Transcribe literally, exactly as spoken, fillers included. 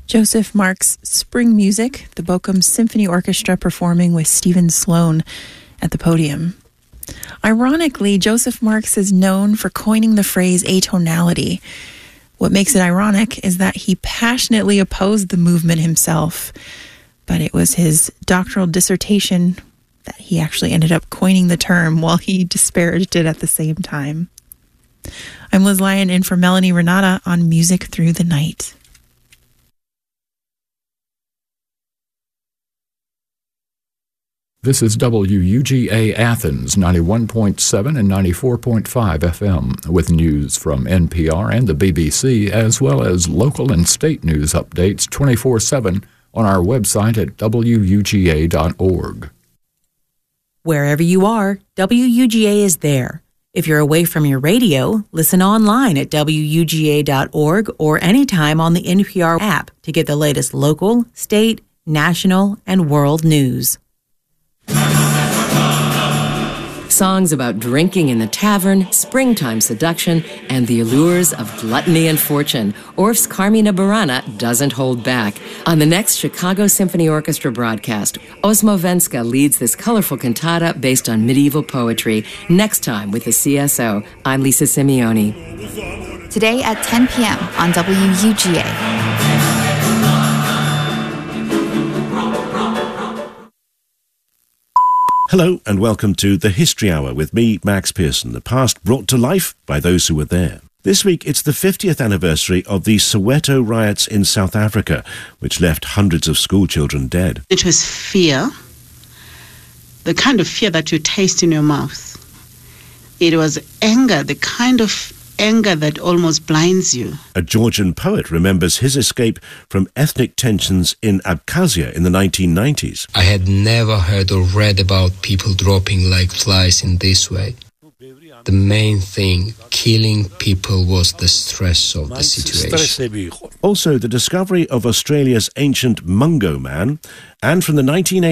Joseph Marks' Spring Music, the Bochum Symphony Orchestra performing with Stephen Sloan at the podium. Ironically, Joseph Marks is known for coining the phrase atonality. What makes it ironic is that he passionately opposed the movement himself, but it was his doctoral dissertation that he actually ended up coining the term while he disparaged it at the same time. I'm Liz Lyon in for Melanie Renata on Music Through the Night. This is W U G A Athens, ninety-one point seven and ninety-four point five F M, with news from N P R and the B B C, as well as local and state news updates twenty-four seven on our website at W U G A dot org. Wherever you are, W U G A is there. If you're away from your radio, listen online at W U G A dot org or anytime on the N P R app to get the latest local, state, national, and world news. Songs about drinking in the tavern, springtime seduction, and the allures of gluttony and fortune. Orff's Carmina Burana doesn't hold back. On the next Chicago Symphony Orchestra broadcast, Osmovenska leads this colorful cantata based on medieval poetry. Next time with the C S O, I'm Lisa Simeoni. Today at ten p.m. on W U G A. Hello and welcome to The History Hour with me, Max Pearson, the past brought to life by those who were there. This week it's the fiftieth anniversary of the Soweto riots in South Africa, which left hundreds of schoolchildren dead. It was fear, the kind of fear that you taste in your mouth. It was anger, the kind of anger that almost blinds you. A Georgian poet remembers his escape from ethnic tensions in Abkhazia in the nineteen nineties. I had never heard or read about people dropping like flies in this way. The main thing, killing people, was the stress of the situation. Also, the discovery of Australia's ancient Mungo Man, and from the nineteen eighties,